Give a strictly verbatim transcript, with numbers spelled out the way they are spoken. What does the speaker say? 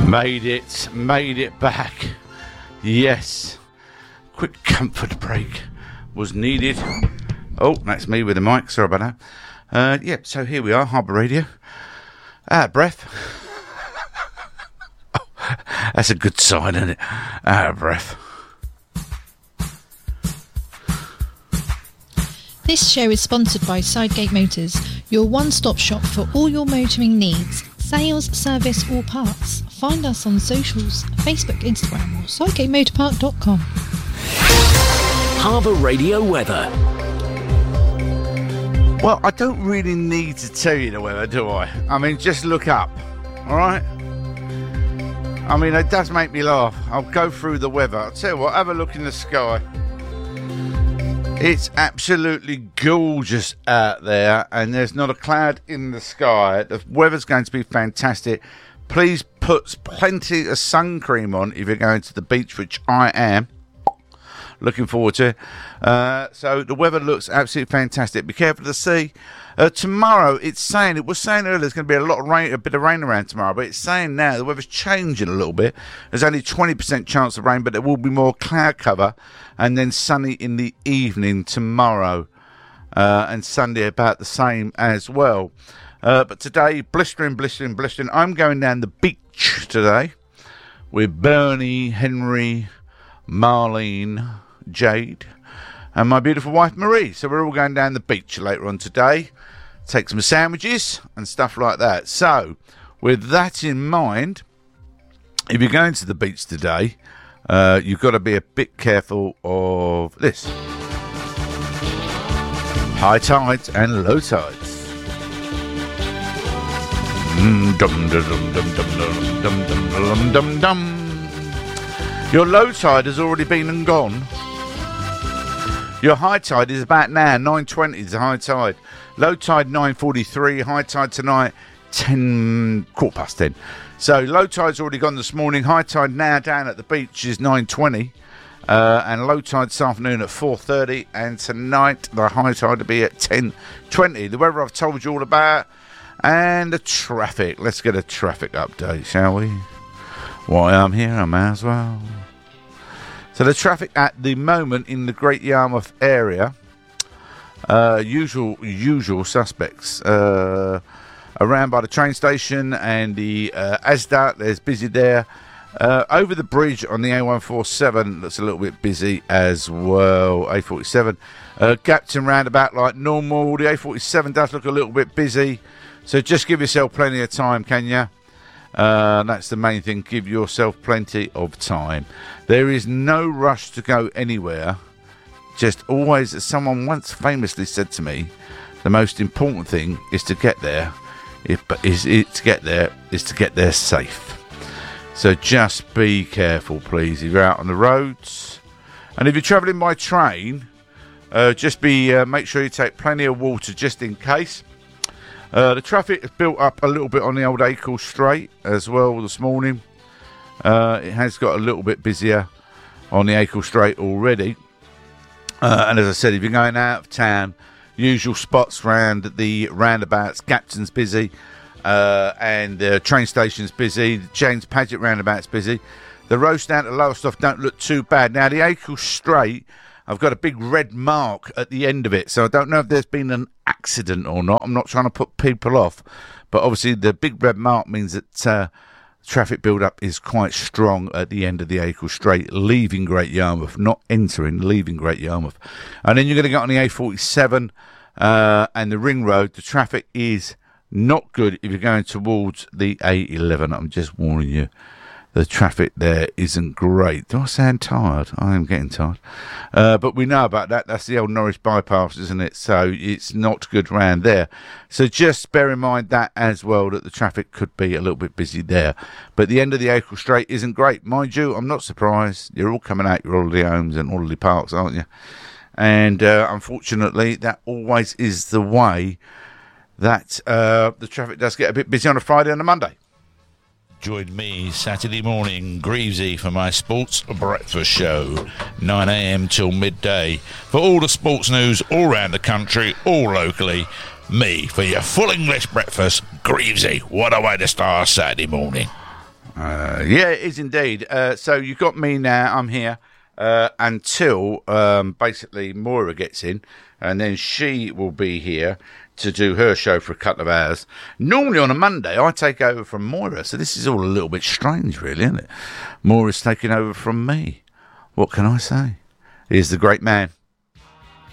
Made it, made it back. Yes. Quick comfort break was needed. Oh, that's me with the mic. Sorry about that. Uh, yeah, so here we are, Harbour Radio. Ah, breath. Oh, that's a good sign, isn't it? Ah, breath. This show is sponsored by Sidegate Motors, your one-stop shop for all your motoring needs. Sales, service or parts. Find us on socials, Facebook, Instagram or sidegate motor park dot com. Harbour Radio weather. Well, I don't really need to tell you the weather, do I? I mean, just look up, alright? I mean, it does make me laugh. I'll go through the weather. I'll tell you what, have a look in the sky. It's absolutely gorgeous out there, and there's not a cloud in the sky. The weather's going to be fantastic. Please put plenty of sun cream on if you're going to the beach, which I am. Looking forward to it. Uh, so the weather looks absolutely fantastic. Be careful of the sea. Uh, tomorrow, it's saying, it was saying earlier there's going to be a lot of rain, a bit of rain around tomorrow, but it's saying now the weather's changing a little bit. There's only twenty percent chance of rain, but there will be more cloud cover, and then sunny in the evening tomorrow, uh, and Sunday about the same as well. Uh, but today, blistering, blistering, blistering. I'm going down the beach today with Bernie, Henry, Marlene, Jade, and my beautiful wife Marie. So we're all going down the beach later on today, take some sandwiches and stuff like that. So with that in mind, if you're going to the beach today, uh, you've got to be a bit careful of this: high tides and low tides. Mm, dum, dum, dum, dum, dum, dum, dum, dum, dum, dum. Your low tide has already been and gone. Your high tide is about now. nine twenty is the high tide. Low tide nine forty-three. High tide tonight ten, quarter past ten. So low tide's already gone this morning. High tide now down at the beach is nine twenty. Uh, and low tide this afternoon at four thirty. And tonight the high tide will be at ten twenty. The weather I've told you all about. And the traffic. Let's get a traffic update, shall we? While I'm here, I may as well. So the traffic at the moment in the Great Yarmouth area, uh, usual usual suspects. Uh, around by the train station and the uh, Asda, there's busy there. Uh, over the bridge on the A one forty-seven, looks a little bit busy as well. A forty-seven. Uh, Gapton roundabout like normal. The A forty-seven does look a little bit busy. So just give yourself plenty of time, can you? Uh, that's the main thing. Give yourself plenty of time. There is no rush to go anywhere. Just always, as someone once famously said to me, the most important thing is to get there. If is it to get there is to get there safe. So just be careful, please, if you're out on the roads, and if you're travelling by train, uh, just be uh, make sure you take plenty of water just in case. Uh, the traffic has built up a little bit on the old Acle Strait as well this morning. Uh, it has got a little bit busier on the Acle Strait already. Uh, and as I said, if you're going out of town, usual spots round the roundabouts, Gapton's busy, uh, and the train station's busy, the James Paget roundabout's busy. The roads down to Lowestoft don't look too bad. Now, the Acle Strait, I've got a big red mark at the end of it, so I don't know if there's been an accident or not. I'm not trying to put people off, but obviously the big red mark means that uh, traffic build-up is quite strong at the end of the Acle Strait, leaving Great Yarmouth, not entering, leaving Great Yarmouth. And then you're going to get on the A forty-seven uh, and the Ring Road. The traffic is not good if you're going towards the A eleven. I'm just warning you. The traffic there isn't great. Do I sound tired? I am getting tired. Uh, but we know about that. That's the old Norwich bypass, isn't it? So it's not good round there. So just bear in mind that as well, that the traffic could be a little bit busy there. But the end of the Acle Strait isn't great. Mind you, I'm not surprised. You're all coming out your holiday homes and holiday parks, aren't you? And uh, unfortunately, that always is the way that uh, the traffic does get a bit busy on a Friday and a Monday. Join me Saturday morning, Greavesy, for my sports breakfast show, nine a.m. till midday. For all the sports news all around the country, all locally, me for your full English breakfast, Greavesy. What a way to start Saturday morning. Uh, yeah, it is indeed. Uh, so you've got me now. I'm here uh, until um, basically Moira gets in, and then she will be here to do her show for a couple of hours. Normally on a Monday, I take over from Moira, so this is all a little bit strange, really, isn't it? Moira's taking over from me. What can I say? Here's the great man.